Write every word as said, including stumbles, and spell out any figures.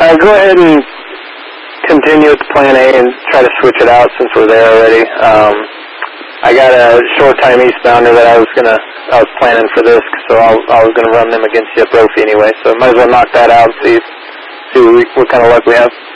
Uh, go ahead and continue with plan A and try to switch it out since we're there already. Um, I got a short time eastbounder that I was gonna, I was planning for this, so I'll, I was gonna run them against the Brophy anyway. So might as well knock that out and see, see what, we, what kind of luck we have.